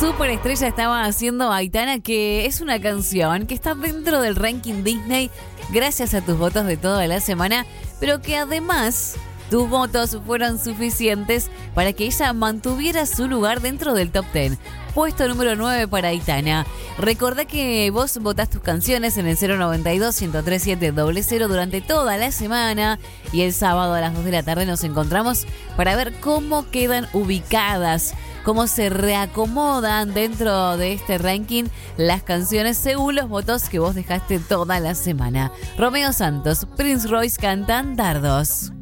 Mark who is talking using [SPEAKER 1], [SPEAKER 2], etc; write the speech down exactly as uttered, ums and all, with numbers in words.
[SPEAKER 1] Superestrella estaba haciendo Aitana, que es una canción que está dentro del ranking Disney gracias a tus votos de toda la semana, pero que además tus votos fueron suficientes para que ella mantuviera su lugar dentro del top diez. Puesto número nueve para Aitana. Recordá que vos votás tus canciones en el cero noventa y dos, ciento tres siete, cero cero durante toda la semana, y el sábado a las dos de la tarde nos encontramos para ver cómo quedan ubicadas, cómo se reacomodan dentro de este ranking las canciones según los votos que vos dejaste toda la semana. Romeo Santos, Prince Royce cantan Dardos.